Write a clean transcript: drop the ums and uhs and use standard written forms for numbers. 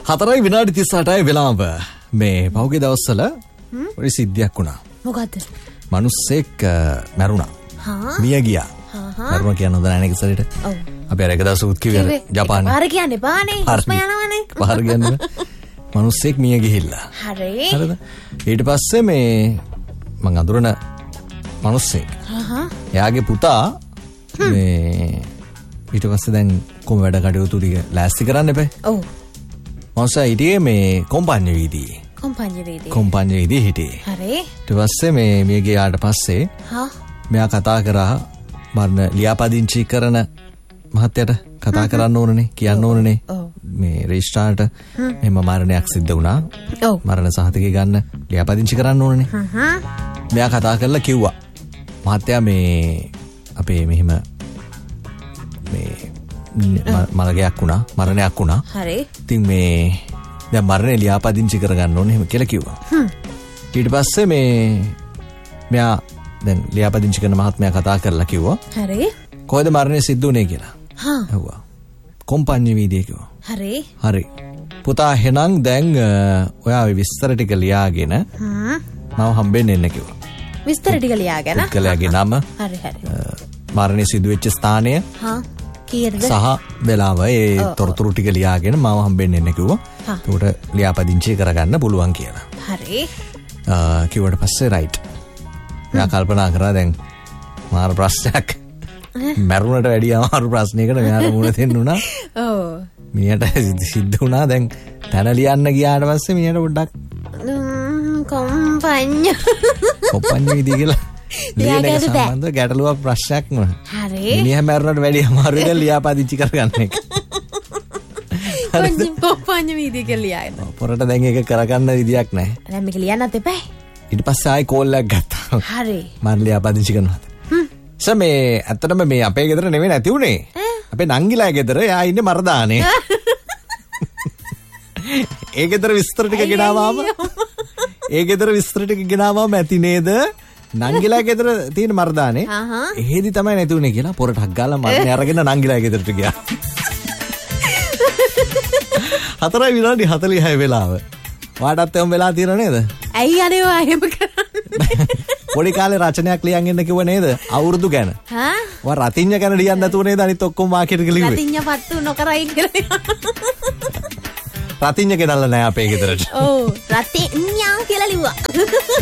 4 විනාඩි 38යි වෙලාව. මේ පහුගිය දවස්වල පොඩි සිද්ධියක් වුණා. මොකද්ද? මිනිස්සෙක් මැරුණා. මිය ගියා. මැරුණා කියන හොඳ නැහැ නේද සරිට? ඔව්. අපි අර එක දවසකුත් කිව්වේ ජපානයේ. පාර කියන්නේ බානේ. හුස්ම යනවනේ. පාර කියන්නේ. මිනිස්සෙක් මිය ගිහිල්ලා. හරි. හරිද? ඊට පස්සේ මේ මං අඳුරන මිනිස්සෙක්. එයාගේ පුතා මේ ඊට පස්සේ දැන් කොහොම වැඩ කටයුතු ටික ලෑස්ති කරන්න එපා. ඔව්. මොන්සා හිටියේ මේ කොම්පඤ්ඤ වීදියේ. කොම්පඤ්ඤ වීදියේ හිටියේ. හරි. ඊට පස්සේ මේ මිය ගියාට පස්සේ මෙයා කතා කරා මරණ ලියාපදිංචි කරන මහත්තයට කතා කරන්න ඕනනේ කියන්න ඕනනේ මේ රෙජිස්ට්‍රාර්ට මෙහෙම මරණයක් සිද්ධ වුණා. ඔව්. මරණ සහතිකය ගන්න ලියාපදිංචි කරන්න ඕනනේ. මෙයා කතා කරලා කිව්වා මහත්තයා මේ අපේ මෙහෙම මේ මරණයක් වුණා මරණයක් වුණා. හරි. ඉතින් මේ දැන් මරණේ ලියාපදිංචි කරගන්න ඕනේ එහෙම කියලා කිව්වා. ඊට පස්සේ මේ මෙයා දැන් ලියාපදිංචි කරන මහත්මයා කතා කරලා කිව්වා. හරි. කොහෙද මරණය සිද්ධ වුනේ කියලා. ඇහුවා. කොම්පඤ්ඤ වීදියේ කිව්වා. හරි. හරි. පුතා එහෙනම් දැන් ඔයා විස්තර ටික ලියාගෙන මම හම්බෙන්න එන්න කිව්වා. විස්තර ටික ලියාගෙන. පුද්ගලයාගේ නම. හරි හරි. මරණය සිදු වෙච්ච ස්ථානය. කීයද? සහ වෙලාව ඒ තොරතුරු ටික ලියාගෙන මම හම්බෙන්න එන්න කිව්වා. ඒකට ලියාපදිංචි කරගන්න පුළුවන් කියලා. හරි. කිව්වට පස්සේ රයිට්. එයා කල්පනා කරා දැන් මාර ප්‍රශ්නයක් මැරුණට වැඩිය අමාරු ප්‍රශ්නයකට මෙයාට මුහුණ දෙන්න උනා. ඔව්. මිනිහට සිද්ධ වුණා දැන් තන ලියන්න ගියාට පස්සේ මිනිහට පොඩ්ඩක් කොම්පඤ්ඤ වීදිය කියලා ලියන එක සම්බන්ධ ගැටලුවක් ප්‍රශ්නයක් නෙවෙයි. හරි. මිනිහා මැරුණට වැඩිය අමාරු එක ලියාපදිංචි කරගන්න එක. කොම්පඤ්ඤ වීදිය කියලා ලියන්න. පොරට දැන් ඒක කරගන්න විදියක් නැහැ. දැන් මේක ලියන්නත් එපා. ඊට පස්සේ ආයි කෝල් එකක් ගත්තා. හරි. මම ලියාපදිංචි කරනවා. මේ ඇත්තටම මේ අපේ ගෙදර නෙවෙයි නැති උනේ. අපේ නංගිලාගේ ගෙදර එයා ඉන්නේ මර්දානේ. ඒ ගෙදර විස්තර ටික ගෙනාවාම ඇති නේද? නංගිලාගේ ගෙදර තියෙන මර්දානේ. එහෙදි තමයි නැති උනේ කියලා පොරට හක් ගාලා මරණේ අරගෙන නංගිලාගේ ගෙදරට ගියා. 4 විනාඩි 46 වෙලාව. වාටත් එම් වෙලා තියෙනව නේද? ඇයි අනේ ඔය එහෙම කරන්නේ? පොඩි කාලේ රචනයක් ලියන් එන්න කිව්ව නේද? අවුරුදු ගැන. ඔයා රතිඤ්ඤ ගැන ලියන්න නැතුව නේද අනිත් ඔක්කොම මාකට් එක ලිව්වේ? රතිඤ්ඤ පත්තු නොකරයි කියලා. රතිඤ්ඤ ගෙනල්ලා නැහැ අපේ ගෙදරට. ඔව් රතිඤ්ඤ කියලා ලිව්වා.